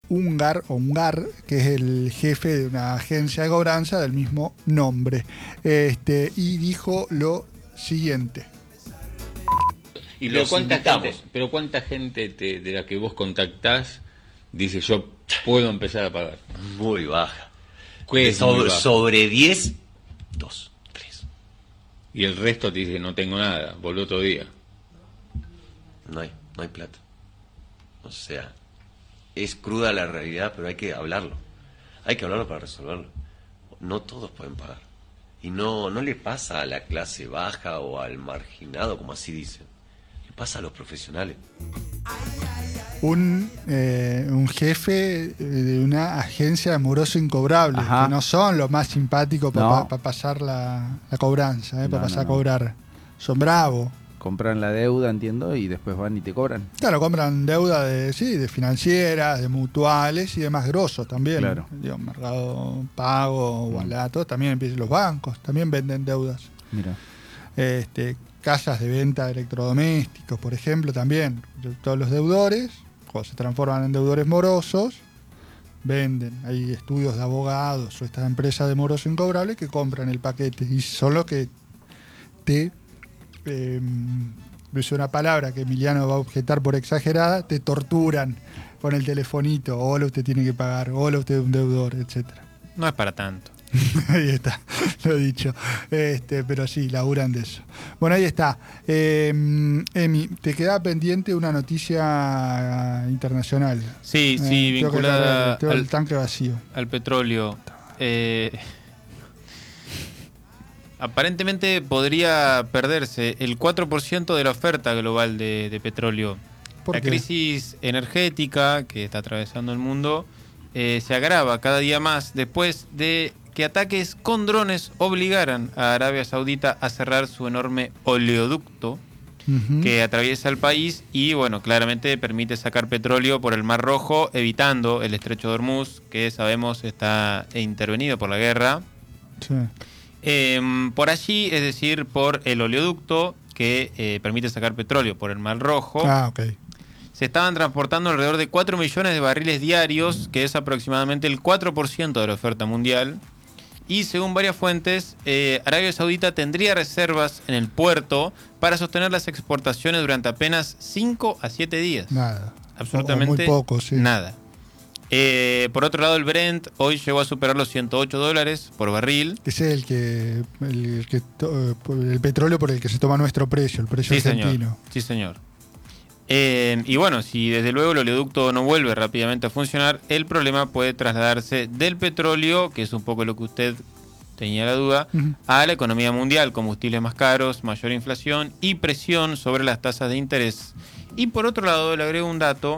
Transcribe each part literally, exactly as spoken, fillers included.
Ungar, o Ungar, que es el jefe de una agencia de cobranza del mismo nombre. Este, y dijo lo siguiente. Y pero, cuánta gente, pero cuánta gente te, de la que vos contactás dice yo puedo empezar a pagar. Muy baja. ¿Qué es sobre, muy baja? sobre diez, dos, tres. Y el resto te dice no tengo nada, volvió otro día. No hay, no hay plata. O sea, es cruda la realidad, pero hay que hablarlo. Hay que hablarlo para resolverlo. No todos pueden pagar. Y no, no le pasa a la clase baja o al marginado, como así dicen. Le pasa a los profesionales. Un, eh, un jefe de una agencia de moroso incobrable, Ajá. que no son los más simpáticos para No. pa, pa pasar la, la cobranza, eh, para No, pasar no, no. a cobrar. Son bravos. Compran la deuda, entiendo, y después van y te cobran. Claro, compran deuda de, sí, de financieras, de mutuales y de más grosos también. Claro. Digo, Mercado Pago, Walla, también empiezan los bancos, también venden deudas. Mira. Este, casas de venta de electrodomésticos, por ejemplo, también. Todos los deudores, cuando se transforman en deudores morosos, venden. Hay estudios de abogados o estas empresas de moroso incobrable que compran el paquete y son los que te... Eh, es una palabra que Emiliano va a objetar por exagerada, te torturan con el telefonito, hola usted tiene que pagar, hola usted es un deudor, etcétera. No es para tanto. Ahí está, lo he dicho. Este, pero sí, laburan de eso. Bueno, ahí está. Eh, Emi, te queda pendiente una noticia internacional. Sí, Eh, sí, tengo que vinculada cargar, tengo al, el tanque vacío. al petróleo. Eh, aparentemente podría perderse el cuatro por ciento de la oferta global de, de petróleo. ¿Por La qué? crisis energética que está atravesando el mundo eh, se agrava cada día más después de que ataques con drones obligaran a Arabia Saudita a cerrar su enorme oleoducto Uh-huh. que atraviesa el país y, bueno, claramente permite sacar petróleo por el Mar Rojo, evitando el estrecho de Hormuz, que sabemos está intervenido por la guerra. Sí. Eh, por allí, es decir, por el oleoducto que eh, permite sacar petróleo por el Mar Rojo. Ah, ok. Se estaban transportando alrededor de cuatro millones de barriles diarios, que es aproximadamente el cuatro por ciento de la oferta mundial. Y según varias fuentes, eh, Arabia Saudita tendría reservas en el puerto para sostener las exportaciones durante apenas cinco a siete días. Nada. Absolutamente O muy poco, sí. nada. Eh, por otro lado, el Brent hoy llegó a superar los ciento ocho dólares por barril. Ese es el que, el, que to- el petróleo por el que se toma nuestro precio, el precio Sí, argentino. señor. Sí, señor. Eh, y bueno, si desde luego el oleoducto no vuelve rápidamente a funcionar, el problema puede trasladarse del petróleo, que es un poco lo que usted tenía la duda, Uh-huh. a la economía mundial, combustibles más caros, mayor inflación y presión sobre las tasas de interés. Y por otro lado, le agrego un dato,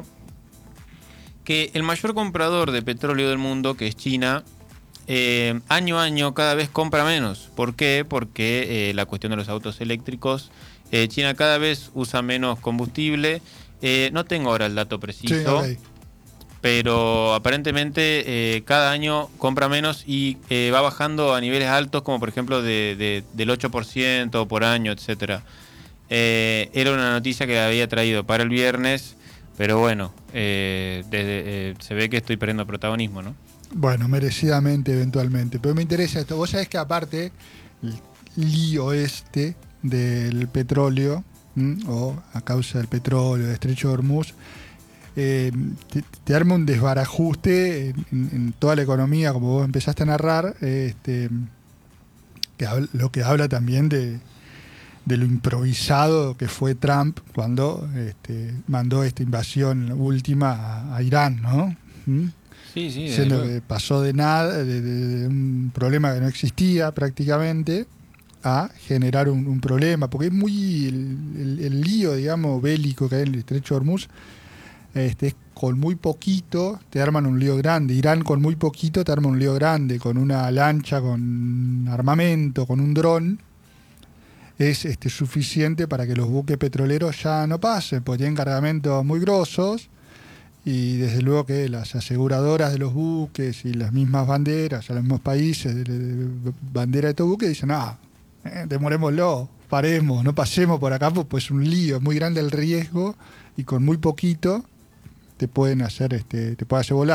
que el mayor comprador de petróleo del mundo, que es China, eh, año a año cada vez compra menos. ¿Por qué? Porque eh, la cuestión de los autos eléctricos, eh, China cada vez usa menos combustible. Eh, no tengo ahora el dato preciso, Sí, ok. pero aparentemente eh, cada año compra menos y eh, va bajando a niveles altos, como por ejemplo de, de, del ocho por ciento por año, etcétera. Eh, era una noticia que había traído para el viernes, pero bueno, eh, desde, eh, se ve que estoy perdiendo protagonismo, ¿no? Bueno, merecidamente eventualmente. Pero me interesa esto. Vos sabés que aparte, el lío este del petróleo, ¿m? o a causa del petróleo, del estrecho de Hormuz, eh, te, te arma un desbarajuste en, en- en toda la economía, como vos empezaste a narrar, eh, este, que habla- lo que habla también de, de lo improvisado que fue Trump cuando este, mandó esta invasión última a, a Irán, ¿no? ¿Mm? Sí, sí. Siendo que pasó de nada, de, de- de un problema que no existía prácticamente, a generar un, un problema, porque es muy el, el- el lío, digamos, bélico que hay en el estrecho de Hormuz, este, es con muy poquito te arman un lío grande. Irán con muy poquito te arma un lío grande, con una lancha, con armamento, con un dron, es este, suficiente para que los buques petroleros ya no pasen, porque tienen cargamentos muy grosos. Y desde luego que las aseguradoras de los buques y las mismas banderas, los mismos países de, de- de bandera de estos buques dicen, ah, eh, demorémoslo, paremos, no pasemos por acá, pues es un lío, es muy grande el riesgo y con muy poquito te pueden hacer, este, te puede hacer volar.